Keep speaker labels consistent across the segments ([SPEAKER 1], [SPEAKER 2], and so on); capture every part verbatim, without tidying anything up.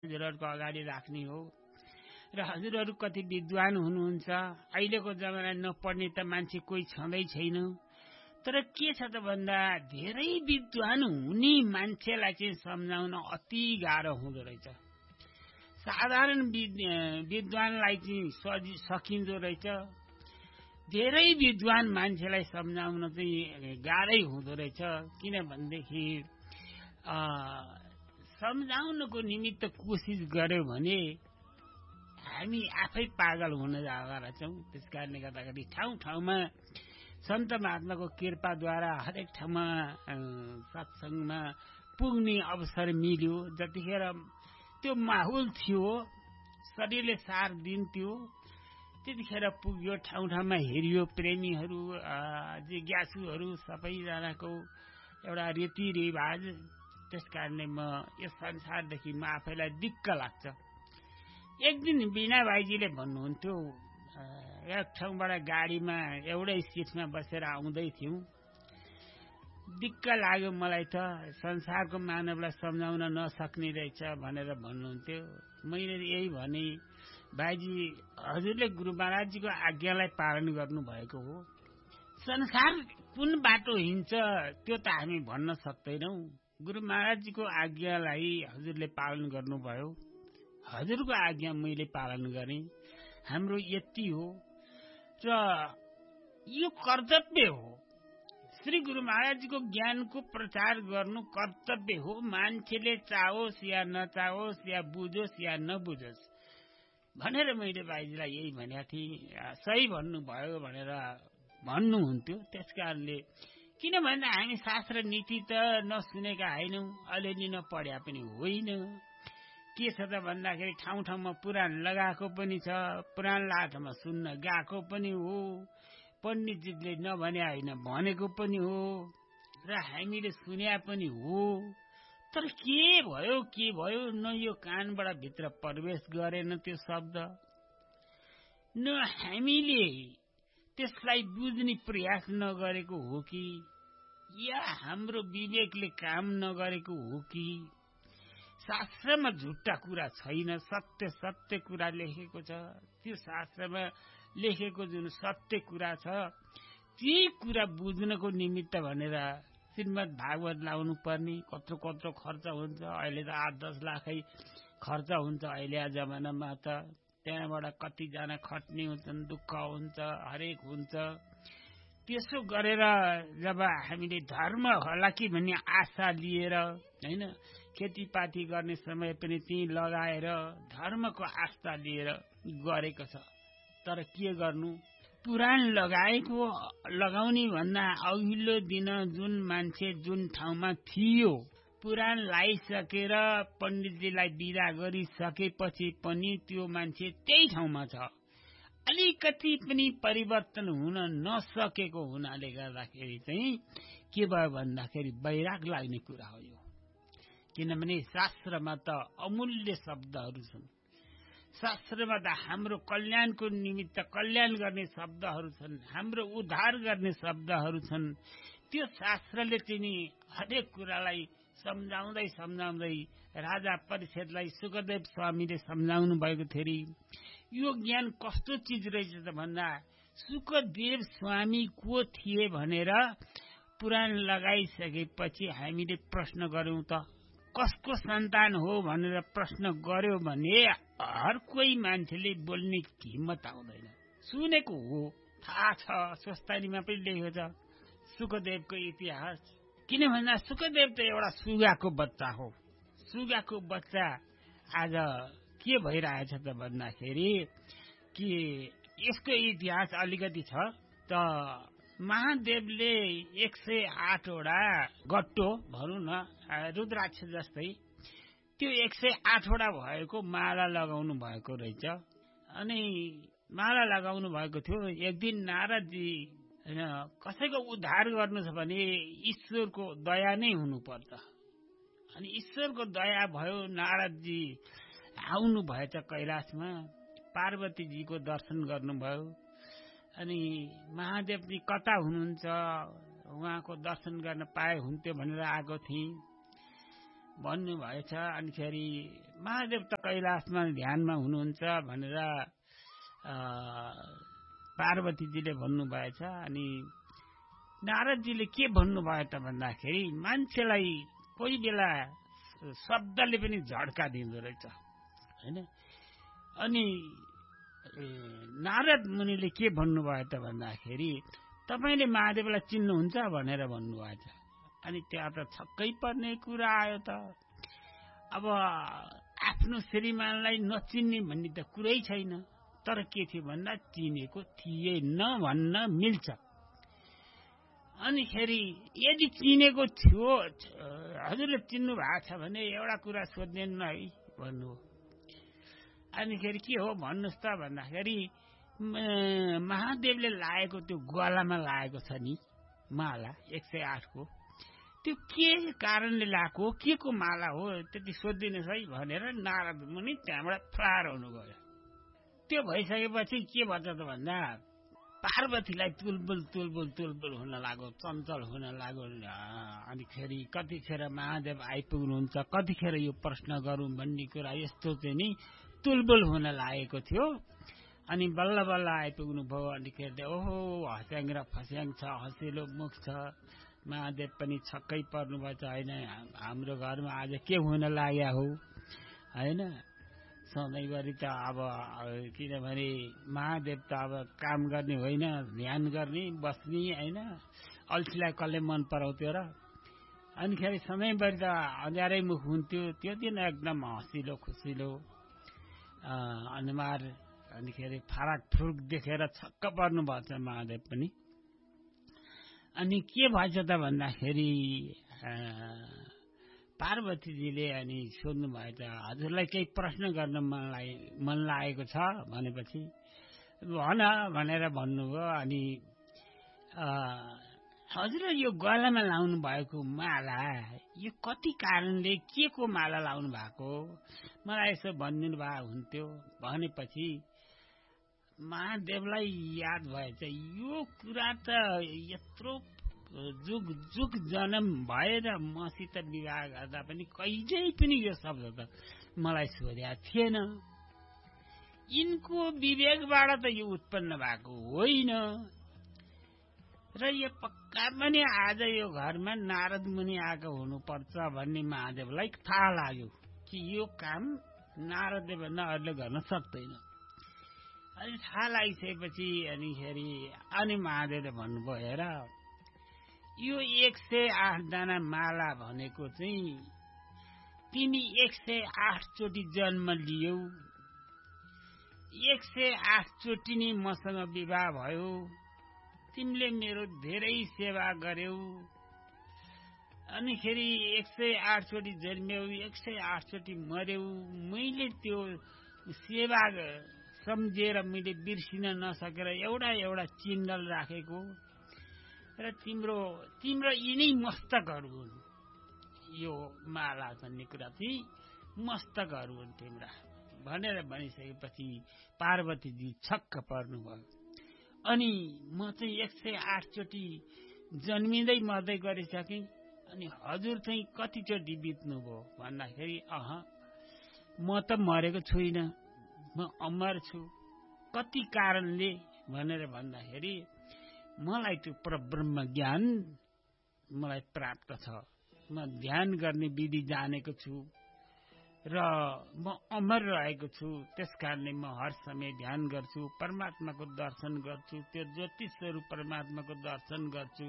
[SPEAKER 1] हजुरहरूको अगाडि राख्ने हो। र हजुरहरू कति विद्वान हुनुहुन्छ, अहिलेको जमाना नपढ्ने त मान्छे कोही छँदै छैन। तर के छ त भन्दा धेरै विद्वान हुने मान्छेलाई चाहिँ सम्झाउन अति गाह्रो हुँदो रहेछ। साधारण विद्वानलाई चाहिँ सजि सकिँदो रहेछ, धेरै विद्वान मान्छेलाई सम्झाउन चाहिँ गाह्रै हुँदो रहेछ। किनभनेदेखि सम्झाउनको निमित्त कोसिस गर्यो भने हामी आफै पागल हुन जाँदा रहेछौँ। त्यस कारणले गर्दाखेरि ठाउँ ठाउँमा सन्त महात्माको कृपाद्वारा हरेक ठाउँमा सत्सङ्गमा पुग्ने अवसर मिल्यो। जतिखेर त्यो माहौल थियो, शरीरले सार दिन्थ्यो, त्यतिखेर पुग्यो, ठाउँ ठाउँमा हेरियो। प्रेमीहरू, जिज्ञासुहरू सबैजनाको एउटा रीतिरिवाज। त्यस कारणले म यस संसारदेखि म आफैलाई दिक्क लाग्छ। एक दिन बिना भाइजीले भन्नुहुन्थ्यो, एक ठाउँबाट गाडीमा एउटै सिटमा बसेर आउँदै थियौँ। दिक्क लाग्यो मलाई त, संसारको मानवलाई सम्झाउन नसक्ने रहेछ भनेर भन्नुहुन्थ्यो। मैले यही भने, भाइजी हजुरले गुरु महाराजजीको आज्ञालाई पालन गर्नुभएको हो। संसार कुन बाटो हिँड्छ त्यो त हामी भन्न सक्दैनौँ। गुरु महाराजजीको आज्ञालाई हजुरले पालन गर्नुभयो, हजुरको आज्ञा मैले पालन गरेँ। हाम्रो यति हो र यो कर्तव्य हो। श्री गुरु महाराजजीको ज्ञानको प्रचार गर्नु कर्तव्य हो। मान्छेले चाहोस् या नचाहोस्, या बुझोस् या नबुझोस् भनेर मैले भाइजीलाई यही भनेको थिएँ। सही भन्नुभयो भनेर भन्नुहुन्थ्यो। त्यस कारणले किनभने हामी शास्त्र नीति त नसुनेका होइनौँ, अलिअलि नपढ्या पनि होइन। के छ त भन्दाखेरि ठाउँ ठाउँमा पुराण लगाएको पनि छ, पुराण लाठमा सुन्न गएको पनि हो, पण्डितजीले नभने होइन भनेको पनि हो, र हामीले सुन्या पनि हो। तर के भयो के भयो, न यो कानबाट भित्र प्रवेश गरेन त्यो शब्द, न हामीले त्यसलाई बुझ्ने प्रयास नगरेको हो कि, या हाम्रो विवेकले काम नगरेको हो कि। शास्त्रमा झुट्टा कुरा छैन, सत्य सत्य कुरा लेखेको छ। त्यो शास्त्रमा लेखेको जुन सत्य कुरा छ, त्यही कुरा बुझ्नको निमित्त भनेर श्रीमद् भागवत लाउनु पर्ने। कत्रो कत्रो खर्च हुन्छ, अहिले त आठ दस लाखै खर्च हुन्छ अहिले जमानामा त। त्यहाँबाट कतिजना खट्ने हुन्छन्, दुःख हुन्छ, हरेक हुन्छ। त्यसो गरेर जब हामीले धर्म होला कि भन्ने आशा लिएर होइन, खेतीपाती गर्ने समय पनि त्यही लगाएर धर्मको आस्था लिएर गरेको छ। तर के गर्नु, पुराण लगाएको लगाउने भन्दा अघिल्लो दिन जुन मान्छे जुन ठाउँमा थियो, पुराण लगाइसकेर पण्डितजीलाई बिदा गरिसकेपछि पनि त्यो मान्छे त्यही ठाउँमा छ। अलिकति पनि परिवर्तन हुन नसकेको हुनाले गर्दाखेरि चाहिँ के भयो भन्दाखेरि वैराग लाग्ने कुरा हो यो। किनभने शास्त्रमा त अमूल्य शब्दहरू छन्, शास्त्रमा त हाम्रो कल्याणको निमित्त कल्याण गर्ने शब्दहरू छन्, हाम्रो उद्धार गर्ने शब्दहरू छन्। त्यो शास्त्रले चाहिँ हरेक कुरालाई सम्झाउँदै सम्झाउँदै राजा परीक्षितलाई सुखदेव स्वामीले सम्झाउनु भएको थियो। यो ज्ञान कस्तो चिज रहेछ त भन्दा, सुखदेव स्वामी को थिए भनेर पुराण लगाइसकेपछि हामीले प्रश्न गर्यौं त कसको सन्तान हो भनेर प्रश्न गर्यो भने हर कोही मान्छेले बोल्ने हिम्मत आउँदैन। सुनेको हो, थाहा छ, स्वस्तानीमा पनि लेखेको छ सुखदेवको इतिहास। किन भन्दा सुखदेव त एउटा सुगाको बच्चा हो। सुगाको बच्चा आज के भइरहेछ त भन्दाखेरि कि यसको इतिहास अलिकति छ त। महादेवले एक सय आठवटा गट्टो भनौँ न, रुद्राक्ष जस्तै त्यो एक सय आठवटा भएको माला लगाउनु भएको रहेछ। अनि माला लगाउनु भएको थियो। एक दिन नारदजी होइन, कसैको उद्धार गर्नु छ भने ईश्वरको दया नै हुनुपर्छ। अनि ईश्वरको दया भयो, नारदजी आउनु भएछ कैलाशमा, पार्वतीजीको दर्शन गर्नुभयो। अनि महादेवजी कता हुनुहुन्छ, उहाँको दर्शन गर्न पाए हुन्थ्यो भनेर आएको थिएँ। भन्नुभएछ। अनिखेरि महादेव त कैलाशमा ध्यानमा हुनुहुन्छ भनेर पार्वतीजीले भन्नुभएछ। अनि नारदजीले के भन्नुभयो त भन्दाखेरि मान्छेलाई कोही बेला शब्दले पनि झड्का दिँदो रहेछ हैन। अनि नारद मुनिले के भन्नुभयो त भन्दाखेरि तपाईले महादेवलाई चिन्नुहुन्छ भनेर भन्नुभएछ। अनि त्यहाँ त छक्कै पर्ने कुरा आयो त। अब आफ्नो श्रीमानलाई नचिन्ने भन्ने त कुरै छैन। तर के थियो भन्दा चिनेको थिएन भन्न मिल्छ। अनिखेरि यदि चिनेको थियो हजुरले चिन्नु भएको छ भने एउटा कुरा सोध्दैन है भन्नु। अनिखेरि के हो भन्नुस् त भन्दाखेरि महादेवले लाएको त्यो गलामा लागेको छ नि माला एक सय आठ को त्यो के कारणले लाएको के को माला हो त्यति सोधिदिनुहोस् है भनेर नारद मुनि त्यहाँबाट फरार हुनुभयो। त्यो भइसकेपछि के भन्छ त भन्दा पार्वतीलाई तुलबुल तुलबुल तुलबुल हुन लाग्यो, चञ्चल हुन लाग्यो। अनिखेरि कतिखेर महादेव आइपुग्नुहुन्छ, कतिखेर यो प्रश्न गरौँ भन्ने कुरा यस्तो चाहिँ नि तुलबुल हुन लागेको थियो। अनि बल्ल बल्ल आइपुग्नु भयो। अनिखेरि ओहो हस्याङ र फस्याङ छ, हँसिलो मुख छ। महादेव पनि छक्कै पर्नुभएछ। होइन हाम्रो घरमा आज के हुन लाग्या हो होइन। सधैँभरि त अब किनभने महादेव त अब काम गर्ने होइन, ध्यान गर्ने बस्ने होइन। अल्छीलाई कसले मन पराउँथ्यो र। अनिखेरि सधैँभरि त अँध्यारै मुख हुन्थ्यो। त्यो दिन एकदम हँसिलो खुसिलो अनुहार। अनिखेरि फराक फुरुक देखेर छक्क पर्नु भएछ महादेव पनि। अनि के भएछ त भन्दाखेरि पार्वतीजीले अनि सोध्नु भएछ हजुरलाई केही प्रश्न गर्न मन लागे मन लागेको छ भनेपछि भन भनेर भन्नुभयो। अनि हजुरले यो गलामा लाउनु भएको माला यो कति कारणले के को माला लाउनु भएको मलाई यसो भनिदिनु भए हुन्थ्यो भनेपछि महादेवलाई याद भएछ यो कुरा त यत्रो जुग जुग जन्म भएर मसित विवाह गर्दा पनि कहिल्यै पनि यो शब्द त मलाई सोधेको थिएन। यिनको विवेकबाट त यो उत्पन्न भएको होइन र यो पक्का पनि आज यो घरमा नारद मुनि आएको हुनुपर्छ भन्ने महादेवलाई थाहा लाग्यो कि यो काम नारदले भन्दा अरूले गर्न सक्दैन। अनि थाहा लागिसकेपछि अनिखेरि अनि महादेवले भन्नुभयो हेर यो एक सय आठ जना माला भनेको चाहिँ तिमी एक सय आठ चोटि जन्म लियौ, एक सय आठ चोटि नै मसँग विवाह भयो, तिमीले मेरो धेरै सेवा गर्यौ। अनिखेरि एक सय आठ चोटि जन्म्यौ, एक सय आठ चोटि मर्यौ। मैले त्यो सेवा सम्झेर मैले बिर्सिन नसकेर एउटा एउटा चिन्ह राखेको र तिम्रो तिम्रो यिनै मस्तकहरू हुन्। यो माला भन्ने कुरा चाहिँ मस्तकहरू हुन् तिम्रा भनेर भनिसकेपछि पार्वतीजी छक्क पर्नुभयो। अनि म चाहिँ एक सय आठ चोटि जन्मिँदै मर्दै गरिसकेँ। अनि हजुर चाहिँ कतिचोटि बित्नुभयो भन्दाखेरि अह म त मरेको छुइनँ, म अमर छु। कति कारणले भनेर भन्दाखेरि मलाई त्यो परब्रह्म ज्ञान मलाई प्राप्त छ। म ध्यान गर्ने विधि जानेको छु र म अमर रहेको छु। त्यसकारणले म हर समय ध्यान गर्छु, परमात्माको दर्शन गर्छु, त्यो ज्योति स्वरूप परमात्माको दर्शन गर्छु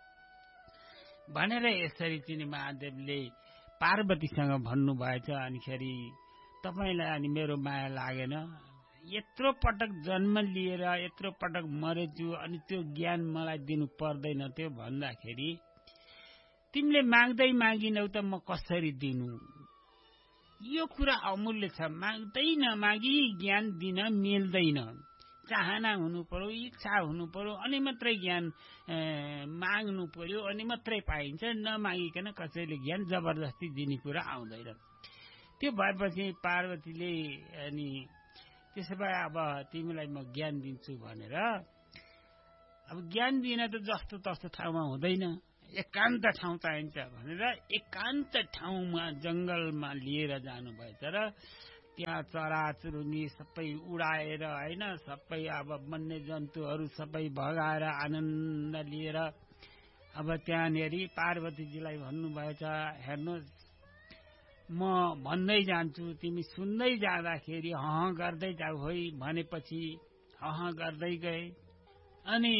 [SPEAKER 1] भनेर यसरी चाहिँ महादेवले पार्वतीसँग भन्नुभएछ। अनिखेरि तपाईलाई अनि मेरो माया लागेन, यत्रो पटक जन्म लिएर यत्रो पटक मरेछु अनि त्यो ज्ञान मलाई दिनु पर्दैन थियो भन्दाखेरि तिमीले माग्दै मागिनौ त म कसरी दिनु। यो कुरा अमूल्य छ। माग्दै नमागी ज्ञान दिन मिल्दैन। चाहना हुनु पर्यो, इच्छा हुनु पर्यो, अनि मात्रै ज्ञान माग्नु पर्यो, अनि मात्रै पाइन्छ। नमागिकन कसैले ज्ञान जबरजस्ती दिने कुरा आउँदैन। त्यो भएपछि पार्वतीले अनि त्यसो भए अब तिमीलाई म ज्ञान दिन्छु भनेर अब ज्ञान दिन त जस्तो तस्तो ठाउँमा हुँदैन। एकान्त ठाउँ चाहिन्छ भनेर एकान्त ठाउँमा जंगलमा लिएर जानुभएछ र त्यहाँ चराचुरुङ्गी सबै उडाएर होइन सबै अब वन्य जन्तुहरू सबै भगाएर आनन्द लिएर अब त्यहाँनेरि पार्वतीजीलाई भन्नुभएछ हेर्नुहोस् म भन्दै जान्छु तिमी सुन्दै जाँदाखेरि हह गर्दै जाऊ है भनेपछि हह गर्दै गए अनि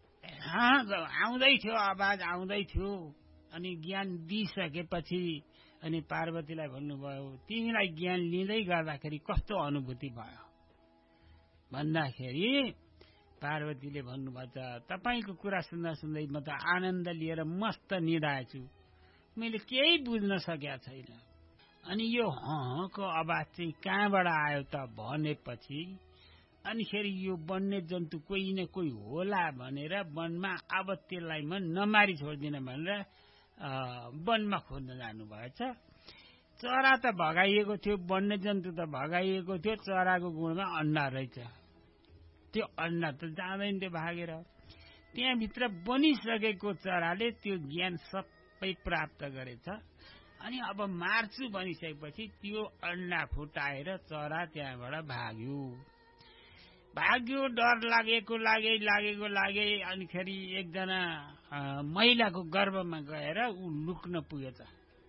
[SPEAKER 1] आउँदै थियो आवाज आउँदै थियो अनि ज्ञान दिइसकेपछि अनि पार्वतीलाई भन्नुभयो तिमीलाई ज्ञान लिँदै गर्दाखेरि कस्तो अनुभूति भयो भन्दाखेरि पार्वतीले भन्नुभयो तपाईको कुरा सुन्दा सुन्दै म त आनन्द लिएर मस्त निदाएछु मैले केही बुझ्न सकेको छैन अनि यो हहको आवाज चाहिँ कहाँबाट आयो त भनेपछि अनिखेरि यो वन्य जन्तु कोही न कोही होला भनेर वनमा अब त्यसलाई म नमारी छोड्दिन भनेर वनमा खोज्न जानुभएछ चरा त भगाइएको थियो वन्य जन्तु त भगाइएको थियो चराको गुणमा अन्डा रहेछ त्यो अन्डा त जाँदैन थियो भागेर त्यहाँभित्र बनिसकेको चराले त्यो ज्ञान सबै प्राप्त गरेछ अनि अब मार्छु भनिसकेपछि त्यो अन्डा फुटाएर चरा त्यहाँबाट भाग्यो भाग्यो डर लागेको लागे लागेको लागे अनिखेरि एकजना महिलाको गर्भमा गएर ऊ लुक्न पुगेछ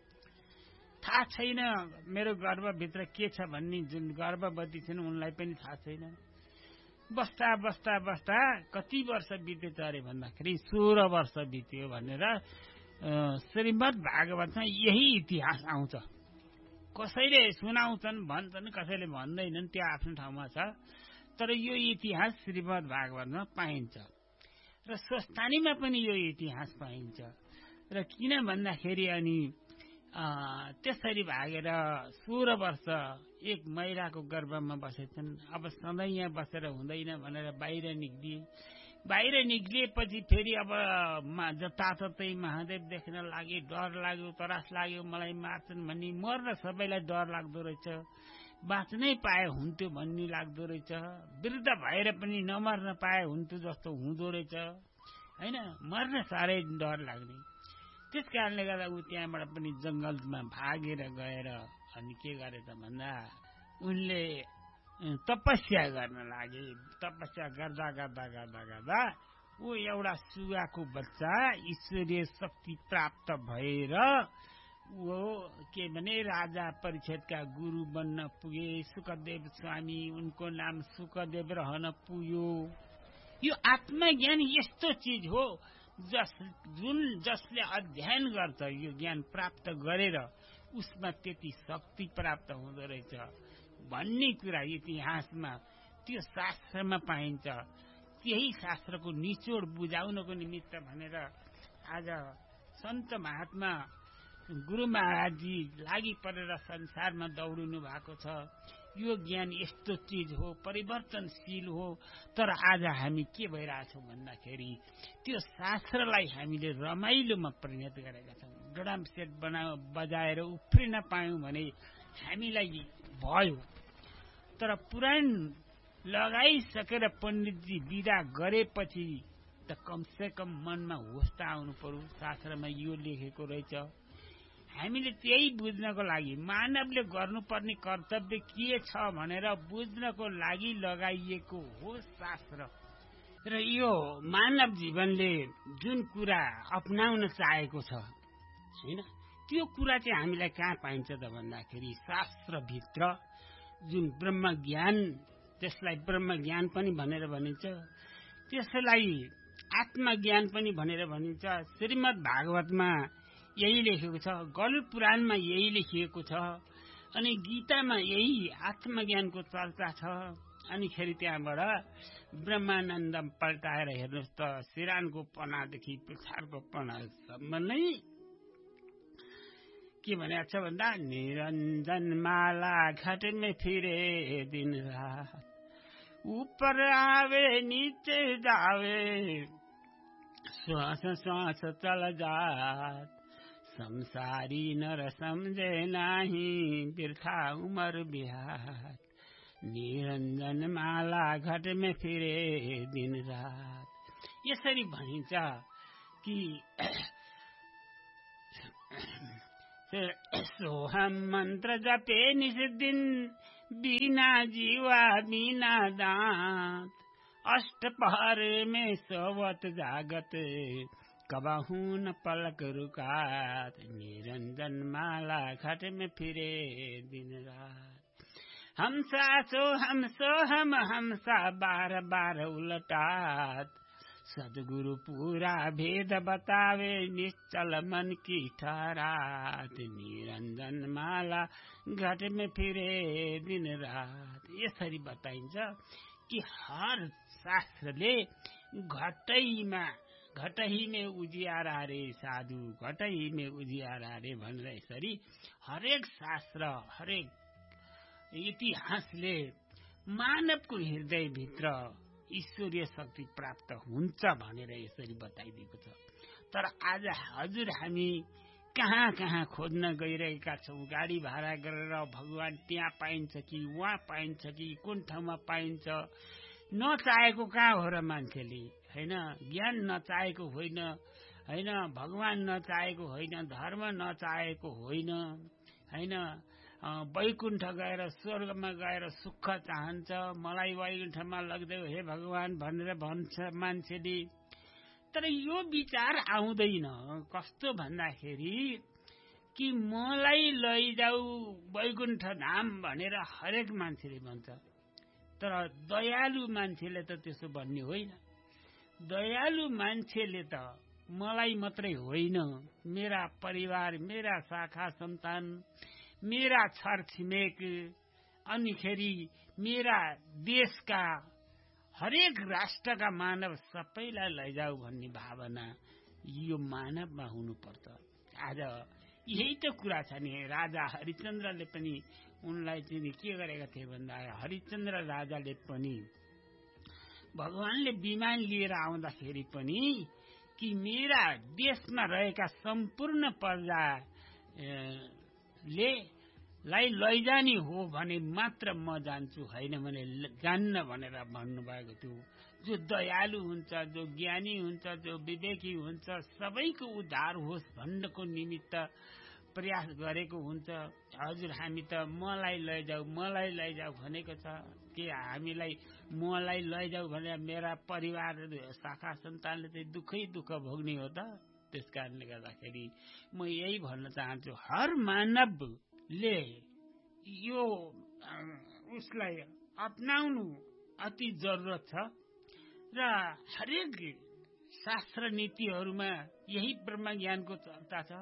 [SPEAKER 1] थाहा छैन मेरो गर्भभित्र के छ भन्ने जुन गर्भवती छिन् उनलाई पनि थाहा छैन बस्दा बस्दा बस्दा कति वर्ष बितेछ अरे भन्दाखेरि सोह्र वर्ष बित्यो भनेर श्रीमद् भागवतमा यही इतिहास आउँछ कसैले सुनाउँछन् भन्छन् कसैले भन्दैनन् त्यो आफ्नो ठाउँमा छ तर यो इतिहास श्रीमद् भागवतमा पाइन्छ र स्वस्तानीमा पनि यो इतिहास पाइन्छ र किन भन्दाखेरि अनि त्यसरी भागेर सोह्र वर्ष एक महिलाको गर्भमा बसेछन् अब सधैँ यहाँ बसेर हुँदैन भनेर बाहिर निक्लिए बाहिर निक्लिएपछि फेरि अब जताततै महादेव देख्न लागे डर लाग्यो तरास लाग्यो मलाई मार्छन् भन्ने मर्न सबैलाई डर लाग्दो रहेछ बाँच्नै पाए हुन्थ्यो भन्ने लाग्दो रहेछ वृद्ध भएर पनि नमर्न पाए हुन्थ्यो जस्तो हुँदो रहेछ होइन मर्न साह्रै डर लाग्ने त्यस कारणले गर्दा ऊ त्यहाँबाट पनि जंगलमा भागेर गएर अनि के गरेछ भन्दा उनले तपस्या गर्न लागे तपस्या गर्दा गर्दा गर्दा गर्दा ऊ एउटा सुगाको बच्चा ईश्वरीय शक्ति प्राप्त भएर वो के भने राजा परीक्षितका गुरु बन्न पुगे सुखदेव स्वामी उनको नाम सुखदेव रहन पुग्यो यो आत्मज्ञान यस्तो चीज हो जस जुन जसले अध्ययन गर्छ यो ज्ञान प्राप्त गरेर उसमा त्यति शक्ति प्राप्त हुँदो रहेछ भन्ने कुरा इतिहासमा त्यो शास्त्रमा पाइन्छ त्यही शास्त्रको निचोड बुझाउनको निमित्त भनेर आज सन्त महात्मा गुरु महाराजजी लागि परेर संसारमा दौडिनु भएको छ यो ज्ञान यस्तो चीज हो परिवर्तनशील हो तर आज हामी के भइरहेछौँ भन्दाखेरि त्यो शास्त्रलाई हामीले रमाइलोमा परिणत गरेका छौँ ड्रम सेट बना बजाएर उफ्रिन पायौँ भने हामीलाई भयो तर पुराण लगाइसकेर पण्डितजी विदा गरेपछि त कमसे कम मनमा होस त आउनु पर्यो शास्त्रमा यो लेखेको रहेछ हामीले त्यही बुझ्नको लागि मानवले गर्नुपर्ने कर्तव्य के छ भनेर बुझ्नको लागि लगाइएको हो शास्त्र र यो मानव जीवनले जुन कुरा अपनाउन चाहेको छ हैन त्यो कुरा चाहिँ हामीलाई कहाँ पाइन्छ त भन्दाखेरि शास्त्रभित्र जुन ब्रह्म ज्ञान त्यसलाई ब्रह्म ज्ञान पनि भनेर भनिन्छ त्यसलाई आत्मज्ञान पनि भनेर भनिन्छ श्रीमद् भागवतमा यही लेखेको छ गरुड पुराणमा यही लेखिएको छ अनि गीतामा यही आत्मज्ञानको चर्चा छ अनि खेरि त्यहाँबाट ब्रह्मानन्द पल्टाएर हेर्नुहोस् त सिरानको पनादेखि पुछारको पनासम्म नै के भनेको छ भन्दा निरञ्जन माला घट में फिरे दिन रात ऊपर आवे नीचे जावे श्वास श्वास चल जात संसारी नर समझे नाही बिरथा उमर बिहार निरञ्जन माला घट में फिरे दिन रात यसरी भनिन्छ कि सोहम मन्त्र जपे निषिद्धिन बिना जीवा बिना दांत अष्ट पहर में सोवत जागत कबहू न पलक रुकात निरंजन माला घट में फिरे दिन रात हम सासो हम सो हम हमसा बार बार उलटात सदगुरु पूरा भेद बतावे निश्चल मन की ठहरात निरंजन माला घट में फिरे दिन रात। यसरी बताइन्छ कि हर शास्त्रले घटैमा घटहीमे उजियारा रे साधु घटहीमे उजियारा रे भनेर यसरी हरेक शास्त्र हरेक इतिहासले मानवको हृदयभित्र ईश्वरीय शक्ति प्राप्त हुन्छ भनेर यसरी बताइदिएको छ। तर आज हजुर हामी कहाँ कहाँ खोज्न गइरहेका छौँ, गाडी भाडा गरेर भगवान त्यहाँ पाइन्छ कि वहाँ पाइन्छ कि कुन ठाउँमा पाइन्छ, नचाहेको कहाँ हो र मान्छेले, होइन ज्ञान नचाहेको होइन, होइन भगवान नचाहेको होइन, धर्म नचाहेको होइन, होइन वैकुण्ठ गएर स्वर्गमा गएर सुख चाहन्छ, मलाई वैकुण्ठमा लगिदेऊ हे भगवान भनेर भन्छ मान्छेले। तर यो विचार आउँदैन कस्तो भन्दाखेरि कि मलाई लैजाऊ वैकुण्ठ धाम भनेर हरेक मान्छेले भन्छ। तर दयालु मान्छेले त त्यसो भन्ने होइन। दयालु मान्छेले त मलाई मात्रै होइन, मेरा परिवार, मेरा शाखा सन्तान, मेरा छरछिमेक, अनिखेरि मेरा देशका हरेक राष्ट्रका मानव सबैलाई लैजाऊ भन्ने भावना यो मानवमा हुनुपर्छ। आज यही त कुरा छ नि। राजा हरिश्चन्द्रले पनि उनलाई चाहिँ के गरेका थिए भन्दा हरिश्चन्द्र राजाले पनि भगवानले विमान लिएर आउँदाखेरि पनि कि मेरा देशमा रहेका सम्पूर्ण प्रजा ले लाई लैजाने हो भने मात्र म जान्छु, होइन भने जान्न भनेर भन्नुभएको थियो। जो दयालु हुन्छ, जो ज्ञानी हुन्छ, जो विवेकी हुन्छ, सबैको उद्धार होस् भन्नको निमित्त प्रयास गरेको हुन्छ। हजुर हामी त मलाई लैजाऊ मलाई लैजाऊ भनेको छ कि हामीलाई मलाई लैजाऊ भनेर मेरा परिवार शाखा सन्तानले चाहिँ दुःखै दुःख भोग्ने हो त। त्यस कारणले गर्दाखेरि म यही भन्न चाहन्छु, हर मानवले यो उसलाई अपनाउनु अति जरुरत छ र हरेक शास्त्र नीतिहरूमा यही ब्रह्म ज्ञानको चर्चा छ,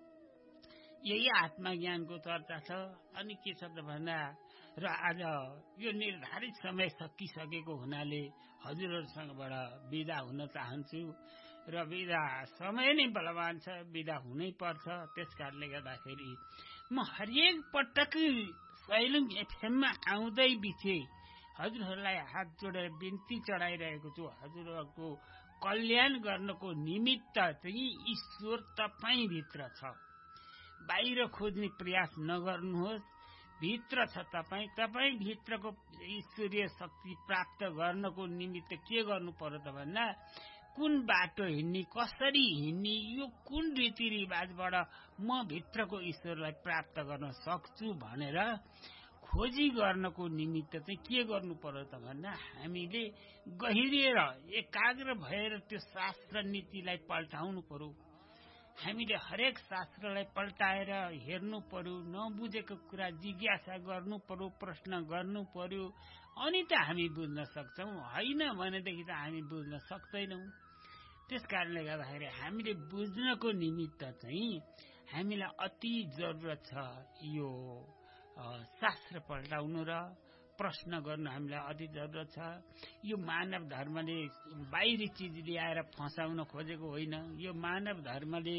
[SPEAKER 1] यही आत्मज्ञानको चर्चा छ। अनि के छ त भन्दा र आज यो निर्धारित समय सकिसकेको हुनाले हजुरहरूसँगबाट बिदा हुन चाहन्छु र बिदा समय नै बलवान छ, बिदा हुनै पर्छ। त्यस कारणले गर्दाखेरि म हरेक पटक सैलुङ एफएममा आउँदै बिचे हजुरहरूलाई हात जोडेर बिन्ती चढाइरहेको छु। हजुरहरूको कल्याण गर्नको निमित्त चाहिँ ईश्वर तपाईभित्र छ, बाहिर खोज्ने प्रयास नगर्नुहोस्। भित्र छ तपाईँ, तपाईँ भित्रको ईश्वरीय शक्ति प्राप्त गर्नको निमित्त के गर्नु पर्यो त भन्दा कुन बाटो हिँड्ने, कसरी हिँड्ने, यो कुन रीतिरिवाजबाट म भित्रको ईश्वरलाई प्राप्त गर्न सक्छु भनेर खोजी गर्नको निमित्त चाहिँ के गर्नु पर्यो त भन्दा हामीले गहिरिएर एकाग्र भएर त्यो शास्त्र नीतिलाई पल्टाउनु पर्यो। हामीले हरेक शास्त्रलाई पल्टाएर हेर्नु पर्यो, नबुझेको कुरा जिज्ञासा गर्नु पर्यो, प्रश्न गर्नु पर्यो, अनि त हामी बुझ्न सक्छौँ। होइन भनेदेखि त हामी बुझ्न सक्दैनौँ। त्यस कारणले गर्दाखेरि हामीले बुझ्नको निमित्त चाहिँ हामीलाई अति जरुरत छ यो शास्त्र पल्टाउनु र प्रश्न गर्नु हामीलाई अति जरुरत छ। यो मानव धर्मले बाहिरी चिज ल्याएर फसाउन खोजेको होइन। यो मानव धर्मले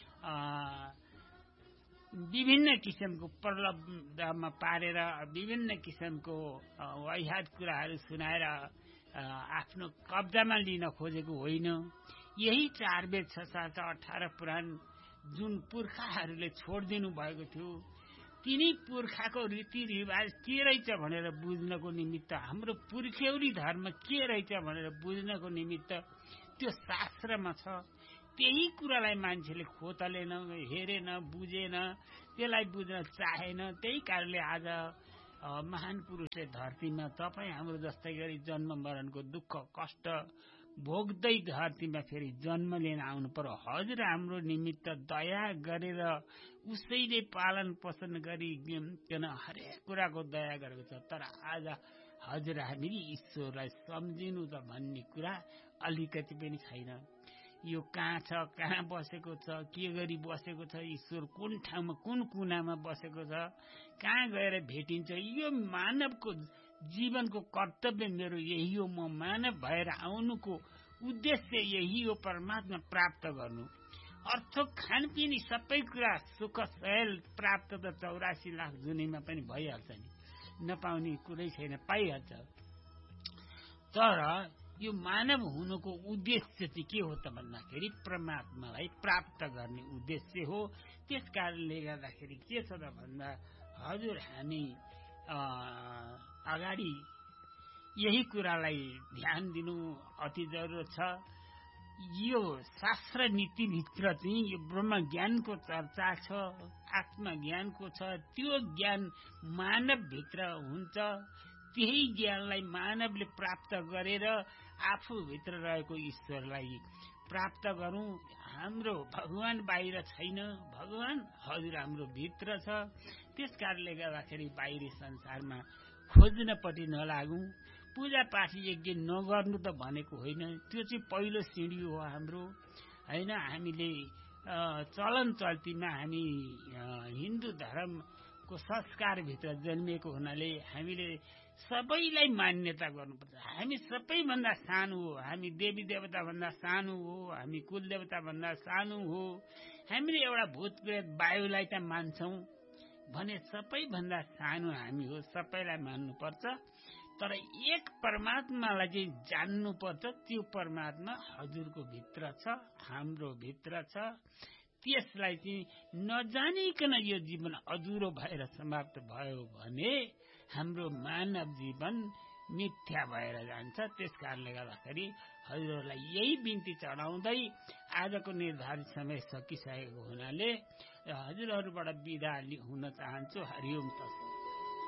[SPEAKER 1] विभिन्न किसिमको प्रलोभनमा पारेर विभिन्न किसिमको वाहियात कुराहरू सुनाएर आफ्नो कब्जामा लिन खोजेको होइन। यही चार वेद छ सात अठार पुराण जुन पुर्खाहरूले छोडिदिनु भएको थियो, तिनी पुर्खाको रीतिरिवाज के रहेछ भनेर बुझ्नको निमित्त, हाम्रो पुर्ख्यौली धर्म के रहेछ भनेर बुझ्नको निमित्त त्यो शास्त्रमा छ। त्यही कुरालाई मान्छेले खोतलेन, हेरेन, बुझेन, त्यसलाई बुझ्न चाहेन। त्यही कारणले आज महान पुरुषले धरतीमा तपाईँ हाम्रो जस्तै गरी जन्म मरणको दुःख कष्ट भोग्दै धरतीमा फेरि जन्म लिन आउनु पर्यो। हजुर हाम्रो निमित्त दया गरेर उसैले पालन पोषण गरी हरेक कुराको दया गरेको छ। तर आज हजुर हामीले ईश्वरलाई सम्झिनु त भन्ने कुरा अलिकति पनि छैन। यो कहाँ छ, कहाँ बसेको छ, के गरी बसेको छ, ईश्वर कुन ठाउँमा कुन कुनामा बसेको छ, कहाँ गएर भेटिन्छ, यो मानवको जीवनको कर्तव्य मेरो यही हो। म मानव भएर आउनुको उद्देश्य यही हो, परमात्मा प्राप्त गर्नु। अर्थ खानपिन सबै कुरा सुख शैल प्राप्त त चौरासी लाख जुनीमा पनि भइहाल्छ नि, नपाउने कुरै छैन, पाइहाल्छ। तर यो मानव हुनुको उद्देश्य चाहिँ के हो त भन्दाखेरि परमात्मालाई प्राप्त गर्ने उद्देश्य हो। त्यस कारणले गर्दाखेरि के छ त भन्दा हजुर हामी अगाडि यही कुरालाई ध्यान दिनु अति जरुरत छ। यो शास्त्र नीतिभित्र चाहिँ यो ब्रह्म ज्ञानको चर्चा छ, आत्मज्ञानको छ। त्यो ज्ञान मानवभित्र हुन्छ। त्यही ज्ञानलाई मानवले प्राप्त गरेर आफूभित्र रहेको ईश्वरलाई प्राप्त गरौँ। हाम्रो भगवान बाहिर छैन, भगवान हजुर हाम्रो भित्र छ। त्यस कारणले गर्दाखेरि बाहिरी संसारमा खोज्नपट्टि नलागौँ। पूजापाठ यज्ञ नगर्नु त भनेको होइन, त्यो चाहिँ पहिलो सिँढी हो हाम्रो होइन। हामीले चलन चल्तीमा हामी हिन्दू धर्मको संस्कारभित्र जन्मिएको हुनाले हामीले सबैलाई मान्यता गर्नुपर्छ। हामी सबैभन्दा सानो हो, हामी देवी देवता भन्दा सानो हो, हामी कुल देवता भन्दा सानो हो। हामीले एउटा भूत प्रेत वायुलाई त मान्छौँ भने सबैभन्दा सानो हामी हो, सबैलाई मान्नुपर्छ। तर एक परमात्मालाई चाहिँ जान्नुपर्छ। त्यो परमात्मा हजुरको भित्र छ, हाम्रो भित्र छ। त्यसलाई चाहिँ नजानिकन यो जीवन अधुरो भएर समाप्त भयो भने हाम्रो मानव जीवन मिथ्या भएर जान्छ। त्यस कारणले गर्दाखेरि हजुरहरूलाई यही बिन्ती चढाउँदै आजको निर्धारित समय सकिसकेको हुनाले हजुरहरूबाट बिदा हुन चाहन्छु। हरिओम तत्सत।